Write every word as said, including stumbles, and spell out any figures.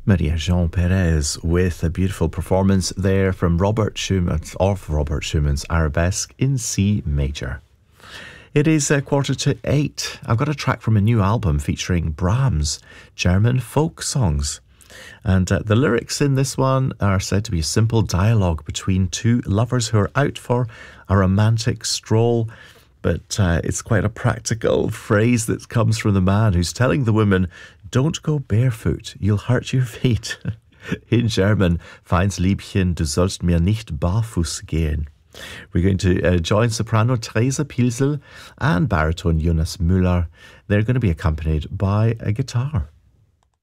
Maria Jean Perez with a beautiful performance there from Robert Schumann, of Robert Schumann's Arabesque in C major. It is a quarter to eight. I've got a track from a new album featuring Brahms, German folk songs. And uh, the lyrics in this one are said to be a simple dialogue between two lovers who are out for a romantic stroll. But uh, it's quite a practical phrase that comes from the man who's telling the woman, don't go barefoot, you'll hurt your feet. In German, feins Liebchen, du sollst mir nicht barfuß gehen. We're going to uh, join soprano Theresa Pilsel and baritone Jonas Müller. They're going to be accompanied by a guitar.